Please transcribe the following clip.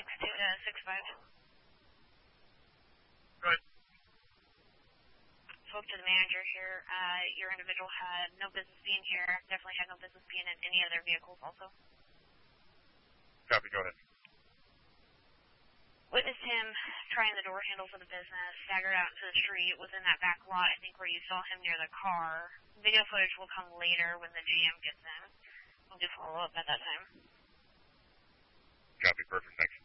65. Good. Spoke to the manager here. Your individual had no business being here. Definitely had no business being in any other vehicles also. Copy, go ahead. Witnessed him trying the door handle for the business, staggered out into the street, was in that back lot, I think, where you saw him near the car. Video footage will come later when the GM gets in. We'll just follow up at that time. Copy, perfect, thanks.